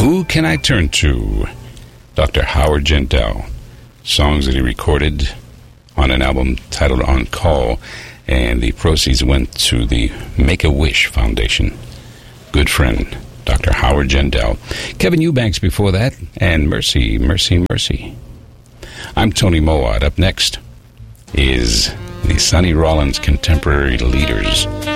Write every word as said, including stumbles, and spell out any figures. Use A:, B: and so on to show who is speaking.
A: Who Can I Turn To? Doctor Howard Gendell. Songs that he recorded on an album titled On Call, and the proceeds went to the Make-A-Wish Foundation. Good friend, Doctor Howard Gendell. Kevin Eubanks before that, and Mercy, Mercy, Mercy. I'm Tony Mowat. Up next is the Sonny Rollins Contemporary Leaders.